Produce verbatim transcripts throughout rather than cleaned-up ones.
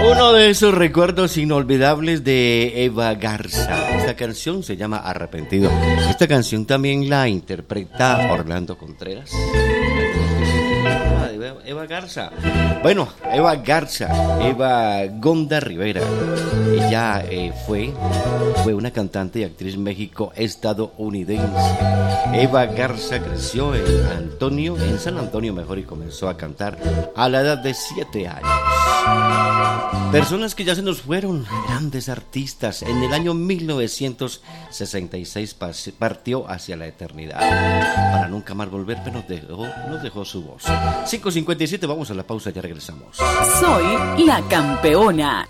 Uno de esos recuerdos inolvidables de Eva Garza. Esta canción se llama Arrepentido. Esta canción también la interpreta Orlando Contreras. Eva Garza. Bueno, Eva Garza, Eva Gonda Rivera. Ella eh, fue, fue una cantante y actriz México-estadounidense. Eva Garza creció en Antonio, en San Antonio mejor, y comenzó a cantar a la edad de siete años. Personas que ya se nos fueron, grandes artistas. En el año mil novecientos sesenta y seis partió hacia la eternidad para nunca más volver, pero nos dejó, nos dejó su voz. cinco cincuenta y siete, vamos a la pausa, ya regresamos. Soy la campeona.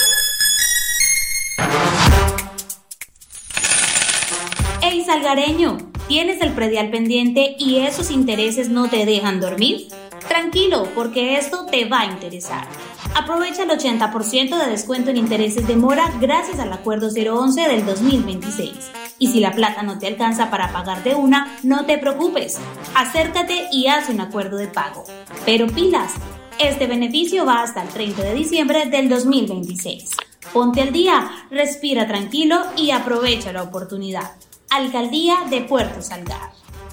Ey, salgareño, ¿tienes el predial pendiente y esos intereses no te dejan dormir? Tranquilo, porque esto te va a interesar. Aprovecha el ochenta por ciento de descuento en intereses de mora gracias al acuerdo cero once del dos mil veintiséis. Y si la plata no te alcanza para pagar de una, no te preocupes. Acércate y haz un acuerdo de pago. Pero pilas, este beneficio va hasta el treinta de diciembre del dos mil veintiséis. Ponte al día, respira tranquilo y aprovecha la oportunidad. Alcaldía de Puerto Salgar.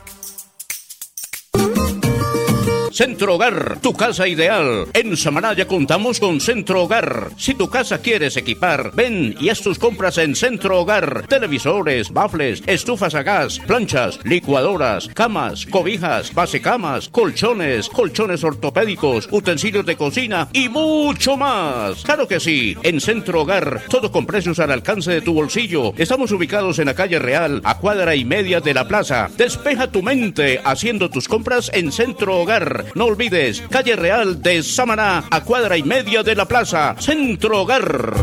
Centro Hogar, tu casa ideal. En Samaná ya contamos con Centro Hogar. Si tu casa quieres equipar, ven y haz tus compras en Centro Hogar. Televisores, baffles, estufas a gas, planchas, licuadoras, camas, cobijas, basecamas, colchones, colchones ortopédicos, utensilios de cocina y mucho más. Claro que sí, en Centro Hogar, todo con precios al alcance de tu bolsillo. Estamos ubicados en la calle Real, a cuadra y media de la plaza. Despeja tu mente haciendo tus compras en Centro Hogar. No olvides, calle Real de Samaná, a cuadra y media de la plaza. Centro Hogar.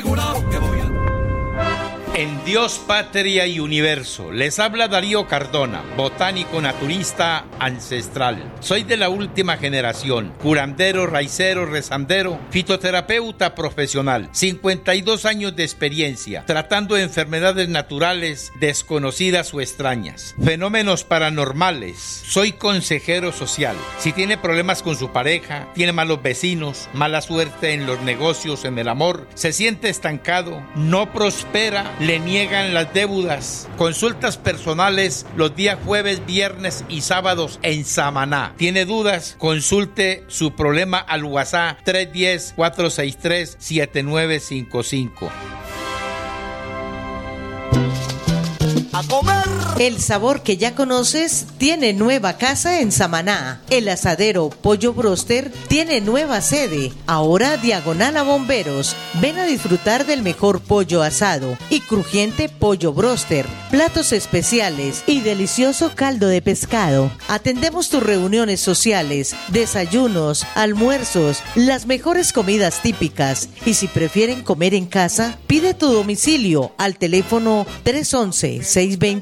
En Dios, Patria y Universo, les habla Darío Cardona, botánico naturista ancestral. Soy de la última generación, curandero, raicero, rezandero, fitoterapeuta profesional, cincuenta y dos años de experiencia, tratando enfermedades naturales desconocidas o extrañas, fenómenos paranormales. Soy consejero social. Si tiene problemas con su pareja, tiene malos vecinos, mala suerte en los negocios, en el amor, se siente estancado, no prospera, le niegan las deudas. Consultas personales los días jueves, viernes y sábados en Samaná. ¿Tiene dudas? Consulte su problema al WhatsApp tres uno cero, cuatro seis tres, siete nueve cinco cinco. A comer. El sabor que ya conoces tiene nueva casa en Samaná. El asadero Pollo Broster tiene nueva sede, ahora diagonal a Bomberos. Ven a disfrutar del mejor pollo asado y crujiente Pollo Broster, platos especiales y delicioso caldo de pescado. Atendemos tus reuniones sociales, desayunos, almuerzos, las mejores comidas típicas. Y si prefieren comer en casa, pide tu domicilio al teléfono tres once, seis dos